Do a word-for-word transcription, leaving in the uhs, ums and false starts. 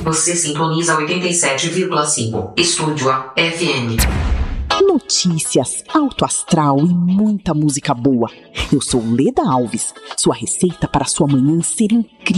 Você sintoniza oitenta e sete vírgula cinco. Estúdio A F M. Notícias, alto astral e muita música boa. Eu sou Leda Alves, sua receita para sua manhã ser incrível.